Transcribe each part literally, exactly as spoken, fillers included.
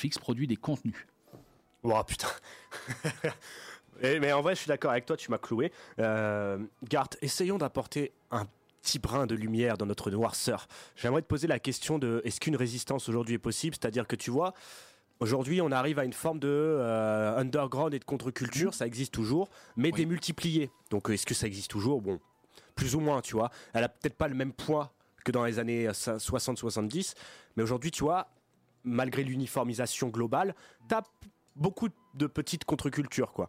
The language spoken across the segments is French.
Netflix produit des contenus. Oh putain. Mais en vrai, je suis d'accord avec toi, tu m'as cloué. Euh, Garth, essayons d'apporter un petit brin de lumière dans notre noirceur. J'aimerais te poser la question de est-ce qu'une résistance aujourd'hui est possible ? C'est-à-dire que tu vois, aujourd'hui, on arrive à une forme de euh, underground et de contre-culture, mmh. ça existe toujours, mais oui. démultiplié. Donc, est-ce que ça existe toujours ? Bon, plus ou moins, tu vois. Elle a peut-être pas le même poids que dans les années soixante soixante-dix, mais aujourd'hui, tu vois, malgré l'uniformisation globale, t'as beaucoup de petites contre-cultures, quoi.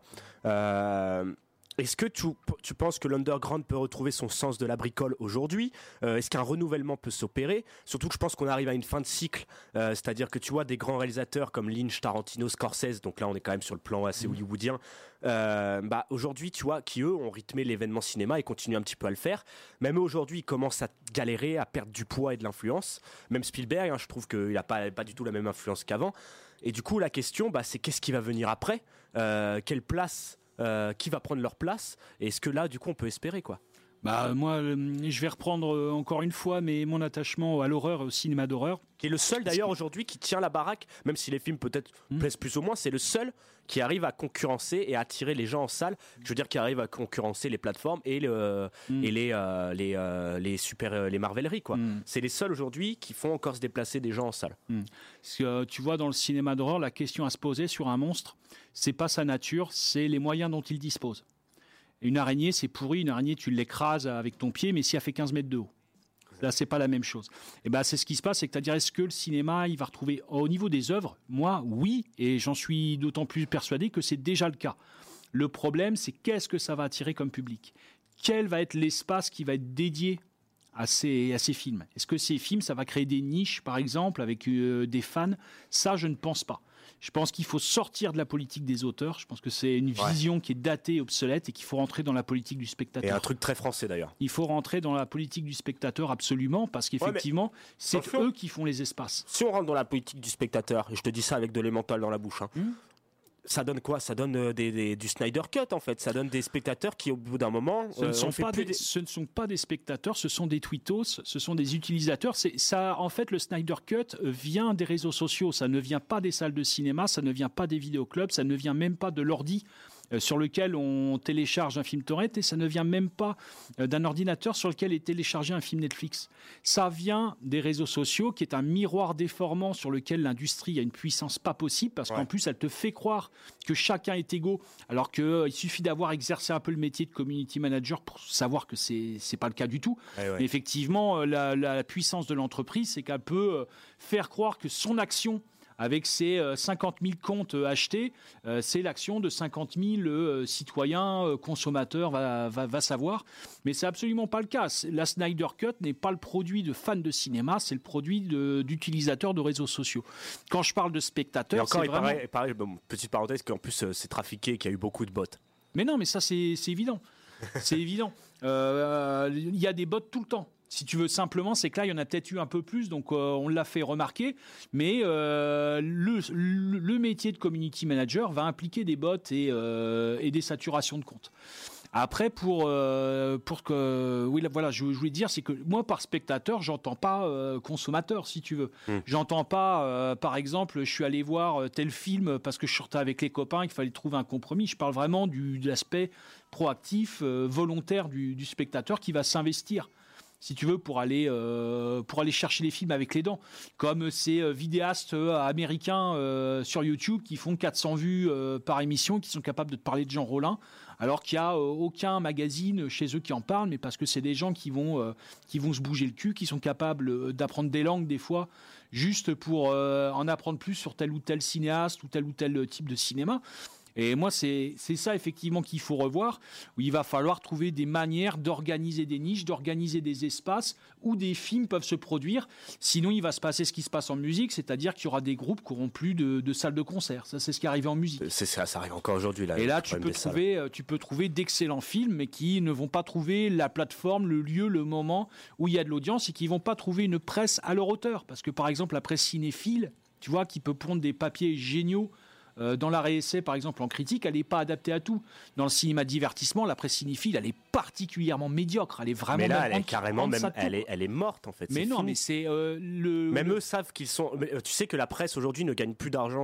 Euh, est-ce que tu, tu penses que l'underground peut retrouver son sens de la bricole aujourd'hui ? euh, Est-ce qu'un renouvellement peut s'opérer ? Surtout que je pense qu'on arrive à une fin de cycle, euh, c'est-à-dire que tu vois des grands réalisateurs comme Lynch, Tarantino, Scorsese, donc là on est quand même sur le plan assez mmh. hollywoodien, euh, bah aujourd'hui tu vois, qui eux ont rythmé l'événement cinéma et continuent un petit peu à le faire. Même eux aujourd'hui ils commencent à galérer, à perdre du poids et de l'influence. Même Spielberg, hein, je trouve qu'il n'a pas, pas du tout la même influence qu'avant. Et du coup la question bah, c'est qu'est-ce qui va venir après ? euh, Quelle place Euh, qui va prendre leur place, et est-ce que là du coup on peut espérer quoi ? Bah moi euh, je vais reprendre euh, encore une fois mais mon attachement à l'horreur et au cinéma d'horreur, qui est le seul d'ailleurs aujourd'hui qui tient la baraque, même si les films peut-être mmh. plaisent plus ou moins, c'est le seul qui arrive à concurrencer et à attirer les gens en salle, je veux dire qui arrive à concurrencer les plateformes et, le, mmh. et les, euh, les, euh, les super euh, les marveleries quoi. Mmh. C'est les seuls aujourd'hui qui font encore se déplacer des gens en salle. Mmh. Parce que, euh, tu vois, dans le cinéma d'horreur, la question à se poser sur un monstre, c'est pas sa nature, c'est les moyens dont il dispose. Une araignée, c'est pourri. Une araignée, tu l'écrases avec ton pied, mais si elle fait quinze mètres de haut. Là, c'est pas la même chose. Et ben, c'est ce qui se passe, c'est-à-dire, est-ce que le cinéma, il va retrouver, au niveau des œuvres, moi, oui, et j'en suis d'autant plus persuadé que c'est déjà le cas. Le problème, c'est qu'est-ce que ça va attirer comme public ? Quel va être l'espace qui va être dédié à ces, à ces films ? Est-ce que ces films, ça va créer des niches, par exemple, avec euh, des fans ? Ça, je ne pense pas. Je pense qu'il faut sortir de la politique des auteurs. Je pense que c'est une vision ouais. qui est datée, obsolète, et qu'il faut rentrer dans la politique du spectateur. Et un truc très français d'ailleurs. Il faut rentrer dans la politique du spectateur absolument, parce qu'effectivement, ouais, c'est eux on... qui font les espaces. Si on rentre dans la politique du spectateur, et je te dis ça avec de l'émental dans la bouche, hein, mmh. ça donne quoi ? Ça donne euh, des, des, du Snyder Cut en fait. Ça donne des spectateurs qui au bout d'un moment ce, euh, ne, sont pas des, des... ce ne sont pas des spectateurs, ce sont des tweetos, ce sont des utilisateurs. C'est, ça, en fait, le Snyder Cut vient des réseaux sociaux. Ça ne vient pas des salles de cinéma, ça ne vient pas des vidéoclubs, ça ne vient même pas de l'ordi sur lequel on télécharge un film torrent, et ça ne vient même pas d'un ordinateur sur lequel est téléchargé un film Netflix. Ça vient des réseaux sociaux, qui est un miroir déformant sur lequel l'industrie a une puissance pas possible, parce ouais. qu'en plus elle te fait croire que chacun est égaux, alors qu'il euh, suffit d'avoir exercé un peu le métier de community manager pour savoir que c'est c'est pas le cas du tout. Ouais, ouais. Mais effectivement, la, la puissance de l'entreprise, c'est qu'elle peut faire croire que son action avec ses cinquante mille comptes achetés, euh, c'est l'action de cinquante mille euh, citoyens, euh, consommateurs, va, va, va savoir. Mais c'est absolument pas le cas. La Snyder Cut n'est pas le produit de fans de cinéma, c'est le produit de, d'utilisateurs de réseaux sociaux. Quand je parle de spectateurs, encore, c'est il vraiment... paraît, pareil, bon, petite parenthèse, qu'en plus euh, c'est trafiqué, qu'il y a eu beaucoup de bots. Mais non, mais ça c'est, c'est évident. C'est évident. Il euh, y a des bots tout le temps. Si tu veux simplement, c'est que là, il y en a peut-être eu un peu plus, donc euh, on l'a fait remarquer. Mais euh, le, le, le métier de community manager va impliquer des bots et, euh, et des saturations de comptes. Après, pour euh, pour que oui, voilà, je, je voulais dire, c'est que moi, par spectateur, j'entends pas euh, consommateur, si tu veux. Mmh. J'entends pas, euh, par exemple, je suis allé voir tel film parce que je sortais avec les copains, qu'il fallait trouver un compromis. Je parle vraiment du de l'aspect proactif, euh, volontaire du, du spectateur qui va s'investir, si tu veux, pour aller euh, pour aller chercher les films avec les dents, comme ces euh, vidéastes euh, américains euh, sur YouTube qui font quatre cents vues euh, par émission, qui sont capables de te parler de Jean Rollin, alors qu'il y a euh, aucun magazine chez eux qui en parle, mais parce que c'est des gens qui vont euh, qui vont se bouger le cul, qui sont capables d'apprendre des langues des fois juste pour euh, en apprendre plus sur tel ou tel cinéaste ou tel ou tel type de cinéma. Et moi, c'est, c'est ça effectivement qu'il faut revoir, où il va falloir trouver des manières d'organiser des niches, d'organiser des espaces où des films peuvent se produire. Sinon, il va se passer ce qui se passe en musique, c'est-à-dire qu'il y aura des groupes qui n'auront plus de, de salles de concert. Ça, c'est ce qui arrive en musique. C'est ça, ça arrive encore aujourd'hui. Là, et là, tu peux, trouver, tu peux trouver d'excellents films, mais qui ne vont pas trouver la plateforme, le lieu, le moment où il y a de l'audience, et qui ne vont pas trouver une presse à leur hauteur. Parce que, par exemple, la presse cinéphile, tu vois, qui peut pondre des papiers géniaux, Euh, dans l'art et essai, par exemple, en critique, elle n'est pas adaptée à tout. Dans le cinéma divertissement, la presse cinéphile, elle est particulièrement médiocre. Elle est vraiment. Mais là, elle est carrément même, elle est, elle est morte en fait. Mais c'est non, fini. mais c'est euh, le. Même le... eux savent qu'ils sont. Tu sais que la presse aujourd'hui ne gagne plus d'argent